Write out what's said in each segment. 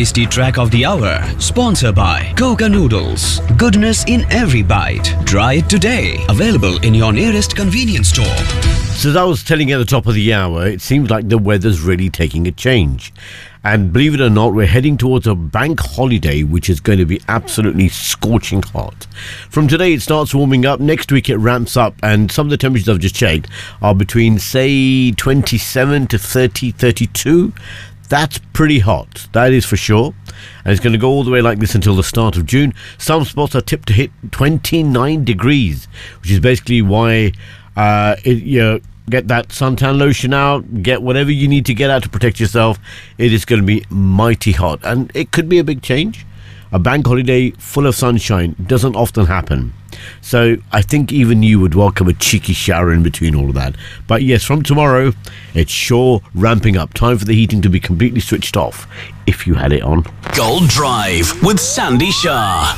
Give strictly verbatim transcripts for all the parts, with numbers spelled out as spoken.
tasty track of the hour, sponsored by Coca Noodles. Goodness in every bite. Try it today. Available in your nearest convenience store. So as I was telling you at the top of the hour, it seems like the weather's really taking a change. And believe it or not, we're heading towards a bank holiday, which is going to be absolutely scorching hot. From today, it starts warming up. Next week, it ramps up. And some of the temperatures I've just checked are between, say, twenty-seven to thirty, thirty-two. That's pretty hot. That is for sure. And it's going to go all the way like this until the start of June. Some spots are tipped to hit twenty-nine degrees, which is basically why uh, it, you know, get that suntan lotion out, get whatever you need to get out to protect yourself. It is going to be mighty hot. And it could be a big change. A bank holiday full of sunshine doesn't often happen. So I think even you would welcome a cheeky shower in between all of that. But yes, from tomorrow, it's sure ramping up. Time for the heating to be completely switched off, if you had it on. Gold Drive with Sandy Shah.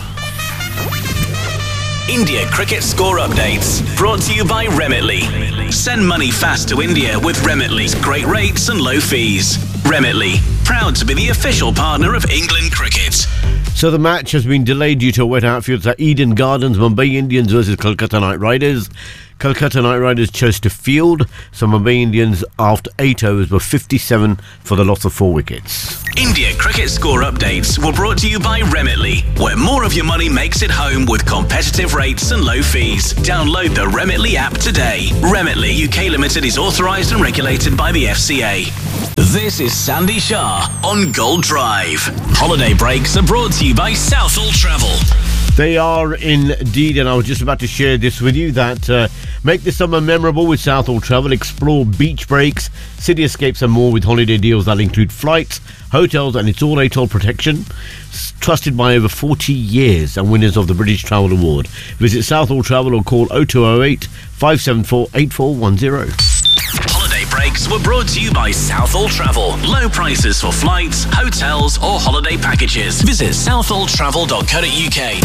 India cricket score updates brought to you by Remitly. Send money fast to India with Remitly's great rates and low fees. Remitly, proud to be the official partner of England cricket. So the match has been delayed due to a wet outfield at Eden Gardens, Mumbai Indians versus Kolkata Knight Riders. Kolkata Knight Riders chose to field, so Mumbai Indians, after eight overs, were fifty-seven for the loss of four wickets. India cricket score updates were brought to you by Remitly, where more of your money makes it home with competitive rates and low fees. Download the Remitly app today. Remitly U K Limited is authorised and regulated by the F C A. This is Sandy Shah on Gold Drive. Holiday breaks are brought to you by Southall Travel. They are indeed, and I was just about to share this with you, that uh, make this summer memorable with Southall Travel. Explore beach breaks, city escapes and more with holiday deals that include flights, hotels and it's all A T O L protection. Trusted by over forty years and winners of the British Travel Award. Visit Southall Travel or call oh two oh eight, five seven four, eight four one oh. Holiday breaks were brought to you by Southall Travel. Low prices for flights, hotels or holiday packages. Visit southall travel dot co dot uk.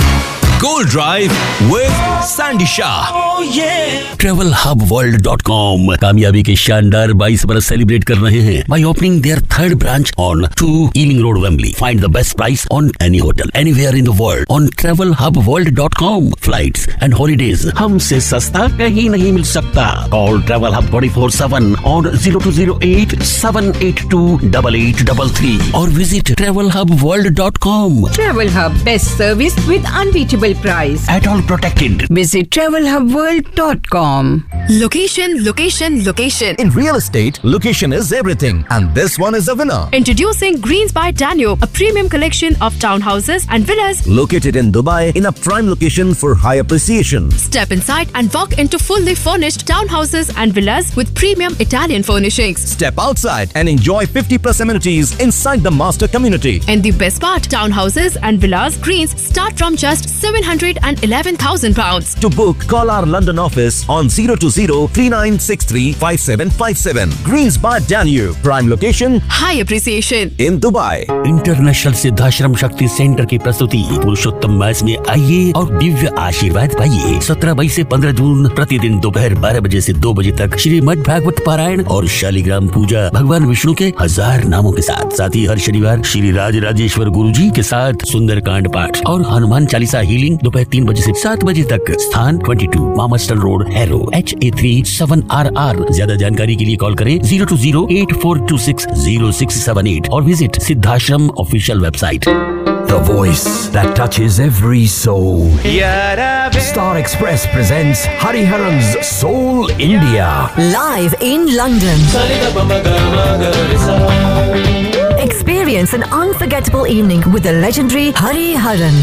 Gold Drive with Sandy Shah. Oh yeah. travel hub world dot com कामयाबी के शानदार बाईस बरस celebrate कर रहे हैं by opening their third branch on two Ealing Road, Wembley. Find the best price on any hotel anywhere in the world on travel hub world dot com. Flights and holidays हमसे सस्ता कहीं नहीं मिल सकता. Call Travel Hub twenty-four seven on zero two zero eight, seven eight two, eight eight three three or visit travel hub world dot com. Travel Hub, best service with unbeatable price. At all protected. Visit travel hub world dot com. Location, location, location. In real estate, location is everything. And this one is a winner. Introducing Greens by Danube, a premium collection of townhouses and villas located in Dubai in a prime location for high appreciation. Step inside and walk into fully furnished townhouses and villas with premium Italian furnishings. Step outside and enjoy fifty plus amenities inside the master community. And the best part, townhouses and villas Greens start from just seven hundred eleven thousand pounds. To book, call our London office on zero two zero, three nine six three, five seven five seven. Greens by Danube. Prime location, high appreciation in Dubai. International Siddhashram शक्ति centre की प्रस्तुति पुरुषोत्तम मास में आइए और दिव्य आशीर्वाद पाइए. सत्रह मई से पंद्रह जून प्रतिदिन दोपहर बारह बजे से दो बजे तक श्रीमद् भागवत पारायण और शालिग्राम पूजा भगवान विष्णु के हजार नामों के साथ. साथ ही हर शनिवार श्री राज राजेश्वर गुरु जी के साथ सुंदर कांड पाठ और हनुमान चालीसा हीलिंग दोपहर तीन बजे से सात बजे तक. स्थान बाईस मामस्टन road, harrow, H A three seven are are. ज्यादा जानकारी के लिए कॉल करें zero to zero eight four to six zero six seven eight और visit Siddhashram official website. The voice that touches every soul. Star Express presents Hariharan's Soul India. Live in London. Experience an unforgettable evening with the legendary Hariharan.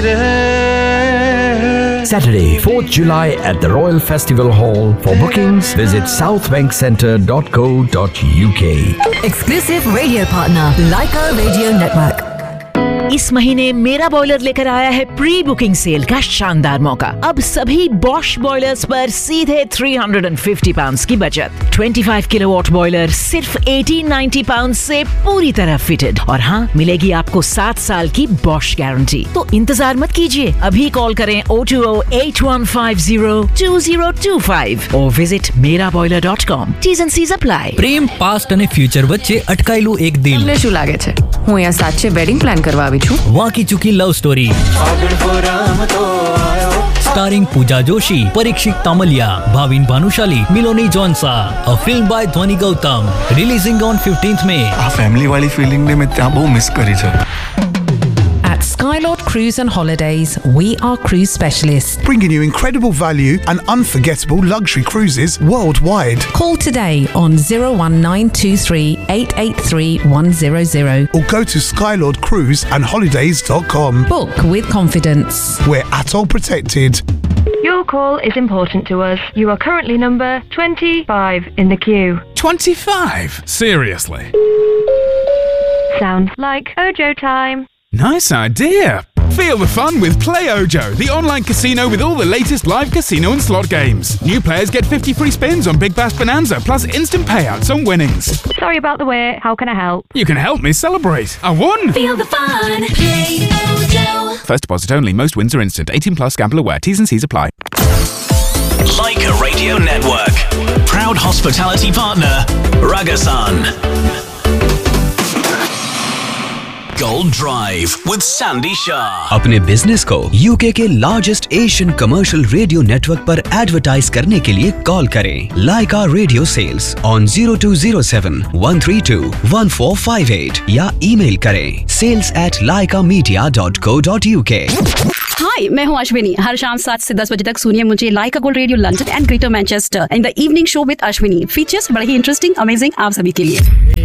Saturday, fourth July at the Royal Festival Hall. For bookings, visit south bank centre dot co dot uk. Exclusive radio partner, Leica Radio Network. इस महीने मेरा boiler लेकर आया है pre booking cell का शानदार मौका. अब सभी बॉश बॉयलर्स पर सीधे तीन सौ पचास पाउंड की बचत. पच्चीस किलोवाट बॉयलर सिर्फ अठारह सौ नब्बे पाउंड से पूरी तरह फिटेड. और हाँ, मिलेगी आपको सात साल की बॉश गारंटी. तो इंतजार मत कीजिए, अभी कॉल करें oh two oh, eight one five zero, two zero two five और विजिट मेरा boiler dot com. T's and C's apply. Prem past અને ફ્યુચર વચ્ચે અટકાયેલું એક દિલ શું લાગે છે? હું અહીંયા સાચે વેડિંગ પ્લાન કરવા આવી છું. વાકી ચૂકી love story starring Pooja Joshi, Parikshit Tamalia, Bhavin Bhanushali, Miloni Jonsa. A film by Dhwani Gautam. Releasing on fifteenth May. આ ફેમિલી વાળી ફીલિંગ ને મેં ત્યાં બહુ મિસ કરી છે. At Skylord Cruise and Holidays, we are cruise specialists. Bringing you incredible value and unforgettable luxury cruises worldwide. Call today on zero one nine two three eight eight three one zero zero. Or go to skylord cruise and holidays dot com. Book with confidence. We're atoll protected. Your call is important to us. You are currently number twenty-five in the queue. twenty-five? Seriously? Sounds like Ojo time. Nice idea. Feel the fun with Play Ojo, the online casino with all the latest live casino and slot games. New players get fifty free spins on Big Bash Bonanza, plus instant payouts on winnings. Sorry about the wait. How can I help? You can help me celebrate. I won! Feel the fun. Play Ojo. First deposit only. Most wins are instant. eighteen plus. Gamble aware. T's and C's apply. Leica Radio Network. Proud hospitality partner, Ragasan. Gold Drive with Sandy Shah. अपने business को UK के largest Asian commercial radio network पर advertise करने के लिए call करें. लाइका radio sales on zero two zero seven one three two one four five eight या email करें sales at laika media dot co dot uk. हाय, मैं हूँ अश्विनी. हर शाम सात से दस बजे तक सुनिए मुझे लाइका gold radio London and greater Manchester in the evening show with Ashwini. Features बड़े ही इंटरेस्टिंग, अमेजिंग आप सभी के लिए.